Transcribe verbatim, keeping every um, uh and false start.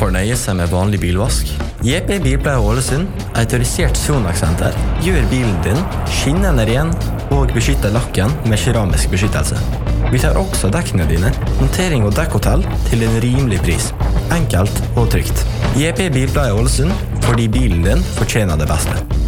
Hvorfor nøye seg med vanlig bilvask? J P Bilpleie Ålesund, autorisert Sonax-senter, gjør bilen din skinnende ren og beskytter lakken med keramisk beskyttelse. Vi tar også dekkene dine, montering og dekkhotell til en rimelig pris. Enkelt og trygt. J P Bilpleie Ålesund, fordi bilen din fortjener det beste.